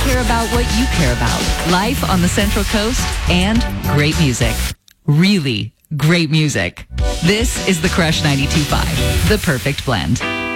care about what you care about. Life on the Central Coast and great music. Really great music. This is the Crush 92.5, the perfect blend.